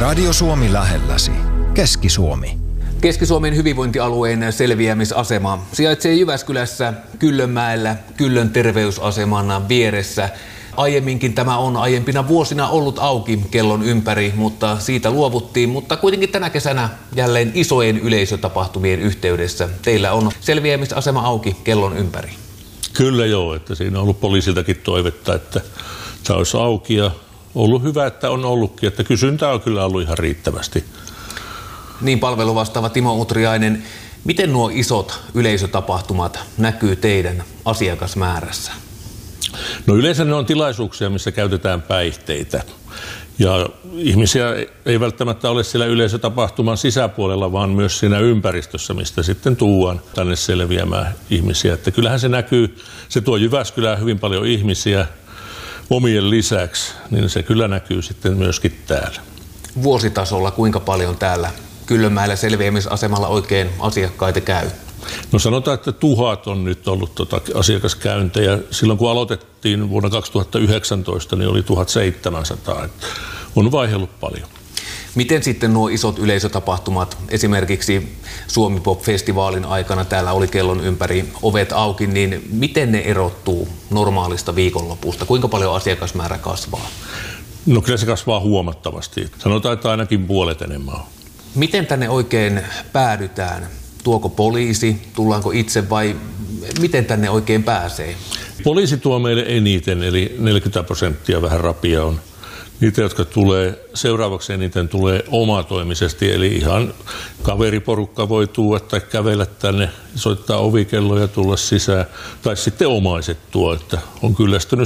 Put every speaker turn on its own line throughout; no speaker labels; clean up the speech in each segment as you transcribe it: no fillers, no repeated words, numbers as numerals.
Radio Suomi lähelläsi. Keski-Suomi.
Keski-Suomen hyvinvointialueen selviämisasema sijaitsee Jyväskylässä Kyllönmäellä Kyllön terveysaseman vieressä. Aiemminkin tämä on aiempina vuosina ollut auki kellon ympäri, mutta siitä luovuttiin. Mutta kuitenkin tänä kesänä jälleen isojen yleisötapahtumien yhteydessä teillä on selviämisasema auki kellon ympäri.
Kyllä joo, että siinä on ollut poliisiltakin toivetta, että tämä olisi auki ja ollut hyvä, että on ollutkin, että kysyntää on kyllä ollut ihan riittävästi.
Niin, palveluvastaava Timo Utriainen, miten nuo isot yleisötapahtumat näkyy teidän asiakasmäärässä?
No yleensä ne on tilaisuuksia, missä käytetään päihteitä. Ja ihmisiä ei välttämättä ole siellä yleisötapahtuman sisäpuolella, vaan myös siinä ympäristössä, mistä sitten tuodaan tänne selviämään ihmisiä. Että kyllähän se näkyy, se tuo Jyväskylään hyvin paljon ihmisiä omien lisäksi, niin se kyllä näkyy sitten myöskin täällä. Vuositasolla
kuinka paljon täällä Kyllönmäellä selviämisasemalla oikein asiakkaita käy?
No sanotaan, että 1000 on nyt ollut asiakaskäyntejä. Silloin kun aloitettiin vuonna 2019, niin oli 1700. On vaihdellut paljon.
Miten sitten nuo isot yleisötapahtumat, esimerkiksi Suomi Pop-festivaalin aikana täällä oli kellon ympäri ovet auki, niin miten ne erottuu normaalista viikonlopusta? Kuinka paljon asiakasmäärä kasvaa?
No kyllä se kasvaa huomattavasti. Sanotaan, että ainakin puolet enemmän on.
Miten tänne oikein päädytään? Tuoko poliisi, tullaanko itse vai miten tänne oikein pääsee?
Poliisi tuo meille eniten, eli 40% vähän rapia on. Niitä, jotka tulee, seuraavaksi eniten tulee omatoimisesti, eli ihan kaveriporukka voi tuoda tai kävellä tänne, soittaa ovikelloja ja tulla sisään. Tai sitten omaiset tuo, että on kyllästynyt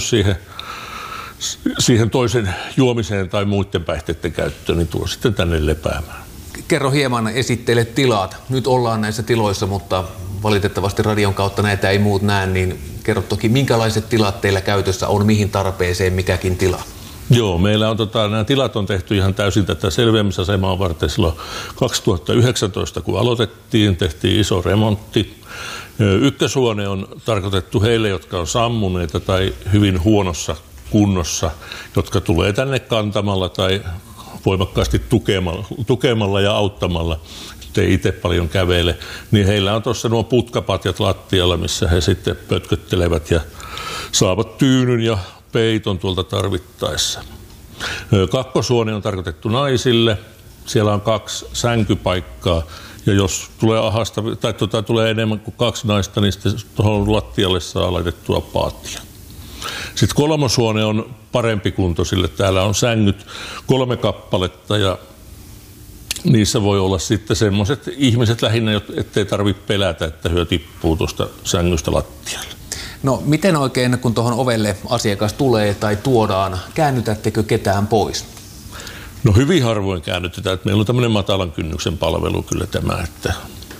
siihen toisen juomiseen tai muiden päihteiden käyttöön, niin tuo sitten tänne lepäämään.
Kerro hieman, esittele tilat. Nyt ollaan näissä tiloissa, mutta valitettavasti radion kautta näitä ei muut näe, niin kerro toki, minkälaiset tilat teillä käytössä on, mihin tarpeeseen mikäkin tila?
Joo, meillä on nämä tilat on tehty ihan täysin tätä selviämisasemaa varten silloin 2019, kun aloitettiin, tehtiin iso remontti. Ykköshuone on tarkoitettu heille, jotka on sammuneita tai hyvin huonossa kunnossa, jotka tulee tänne kantamalla tai voimakkaasti tukemalla ja auttamalla, ettei itse paljon kävele, niin heillä on tuossa nuo putkapatjat lattialla, missä he sitten pötköttelevät ja saavat tyynyn ja peiton tuolta tarvittaessa. Kakkoshuone on tarkoitettu naisille, siellä on 2 sänkypaikkaa, ja jos tulee tulee enemmän kuin 2 naista, niin sitten tuohon lattialle saa laitettua paattia. Sitten kolmoshuone on parempi kunto, sille täällä on sängyt 3 kappaletta ja niissä voi olla sitten semmoiset ihmiset lähinnä, ettei tarvitse pelätä, että hyö tippuu tuosta sängystä lattialle.
No miten oikein, kun tuohon ovelle asiakas tulee tai tuodaan, käännytättekö ketään pois?
No hyvin harvoin käännytetään, että meillä on tämmöinen matalan kynnyksen palvelu kyllä tämä, että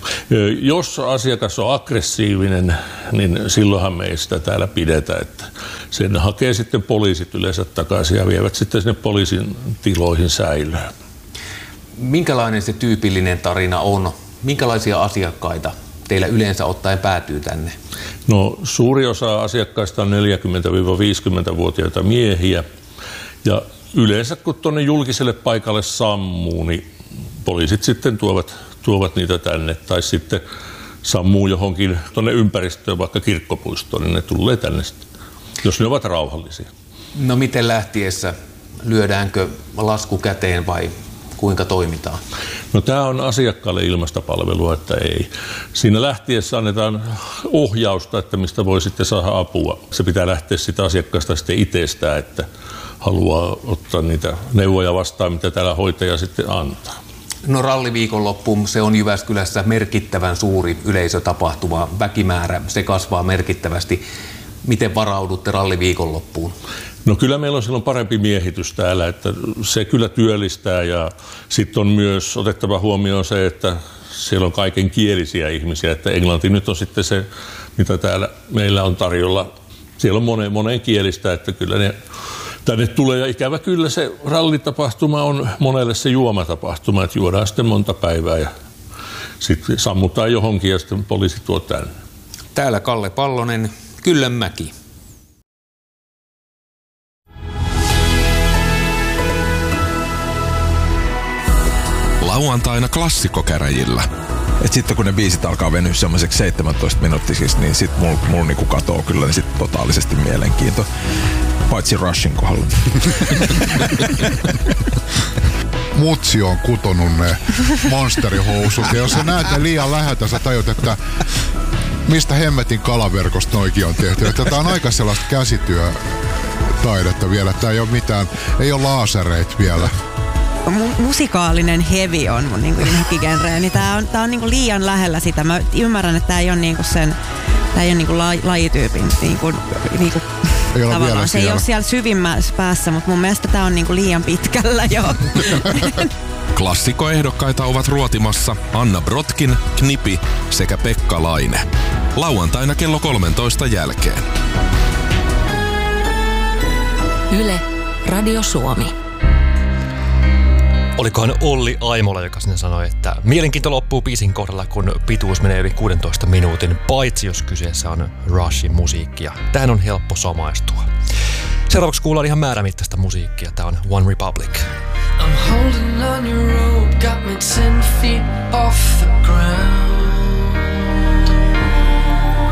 jos asiakas on aggressiivinen, niin silloinhan me ei sitä täällä pidetä, että sen hakee sitten poliisit yleensä takaisin ja vievät sitten sinne poliisin tiloihin säilöön.
Minkälainen se tyypillinen tarina on? Minkälaisia asiakkaita teillä yleensä ottaen päätyy tänne?
No suuri osa asiakkaista on 40-50-vuotiaita miehiä ja yleensä kun tuonne julkiselle paikalle sammuu, niin poliisit sitten tuovat niitä tänne tai sitten sammuu johonkin tuonne ympäristöön, vaikka kirkkopuistoon, niin ne tulee tänne sitten, jos ne ovat rauhallisia.
No miten lähtiessä? Lyödäänkö lasku käteen vai kuinka toimitaan?
No tämä on asiakkaalle ilmaista palvelua, että ei. Siinä lähtiessä annetaan ohjausta, että mistä voi sitten saada apua. Se pitää lähteä sitä asiakkaasta sitten itsestään, että haluaa ottaa niitä neuvoja vastaan, mitä täällä hoitaja sitten antaa.
No ralliviikonloppu, se on Jyväskylässä merkittävän suuri yleisötapahtuma, väkimäärä, se kasvaa merkittävästi. Miten varaudutte ralliviikonloppuun?
No kyllä meillä on silloin parempi miehitys täällä, että se kyllä työllistää ja sitten on myös otettava huomioon se, että siellä on kaikenkielisiä ihmisiä, että englanti nyt on sitten se, mitä täällä meillä on tarjolla. Siellä on monenkielistä, että kyllä ne tänne tulee ja ikävä kyllä se rallitapahtuma on monelle se juomatapahtuma, että juodaan sitten monta päivää ja sitten sammutaan johonkin ja sitten poliisi tuo tänne.
Täällä Kalle Pallonen, Kyllönmäki.
Lauantaina klassikkokäräjillä.
Et sitten kun ne biisit alkaa venyä semmoiseksi 17 minuuttisiksi, niin sit mulla niinku katoo kyllä niin sit totaalisesti mielenkiinto. Paitsi Rushin kohdalla.
Mutsi on kutonut ne monsterihousut. Ja jos sä näet ne liian läheltä, sä tajut, että mistä hemmetin kalaverkosta noikin on tehty. Että tää on aika sellaista käsityötaidetta vielä. Tää ei ole mitään, ei ole laasereita vielä.
Musikaalinen heavy on mun niinku inhokkigenre, niin tää on niinku liian lähellä sitä. Mä ymmärrän, että tää ei ole niinku sen, tää ei ole niinku lajityypin niinku tavallaan. Se ei ole siellä syvimmässä päässä, mutta mun mielestä tää on niinku liian pitkällä jo.
Klassikoehdokkaita ovat ruotimassa Anna Brotkin, Knipi sekä Pekka Laine. Lauantaina kello 13 jälkeen.
Yle, Radio Suomi.
Olikohan Olli Aimola, joka sinne sanoi, että mielenkiinto loppuu biisin kohdalla, kun pituus menee yli 16 minuutin, paitsi jos kyseessä on Rushin musiikki, ja tähän on helppo samaistua. Seuraavaksi kuullaan ihan määrämittaista musiikkia. Tämä on One Republic.
I'm holding on your